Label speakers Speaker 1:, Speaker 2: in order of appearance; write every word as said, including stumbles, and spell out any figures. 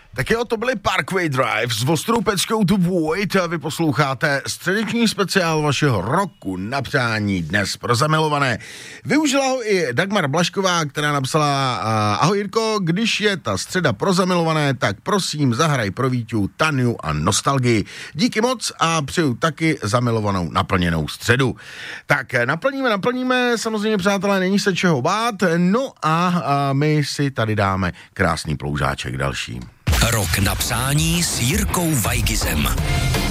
Speaker 1: Tak jo, to byly Parkway Drive s ostrou peckou to Void a vy posloucháte středeční speciál vašeho roku na přání dnes pro zamilované. Využila ho i Dagmar Blašková, která napsala: ahoj Jirko, když je ta středa pro zamilované, tak prosím zahraj pro Víťu Taniu a Nostalgii. Díky moc a přeju taky zamilovanou naplněnou středu. Tak naplníme, naplníme, samozřejmě přátelé, není se čeho bát, no a, a my si tady dáme krásný ploužáček další.
Speaker 2: Rok na přání s Jirkou Weigizem.